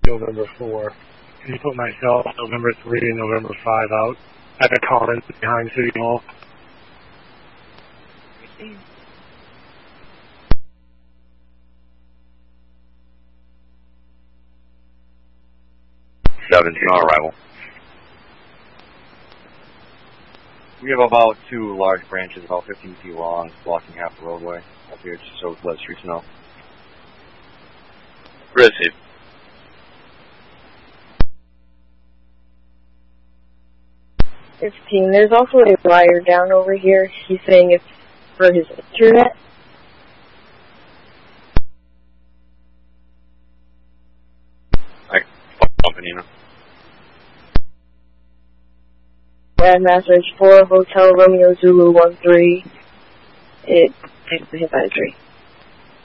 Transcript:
November 4. Can you put myself, November 3 and November 5 out at the Commons behind City Hall? Received. 17 on arrival. We have about 2 large branches, about 15 feet long, blocking half the roadway up here, just so let streets know. Received. There's also a wire down over here. He's saying it's for his internet. Company, Grandmaster 4, Hotel Romeo Zulu 13. It takes the hit by a tree.